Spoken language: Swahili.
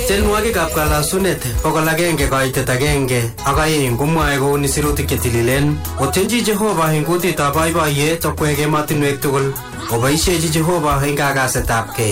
Tienwogikab kalasunet 100 koitet 1 ak 2 komwae kouni sirutik chetililen. Otyenji Jehova eng kutitab boiboiyet okwek emotinwek tugul. Oboisiechi Jehova eng kagasetab kei.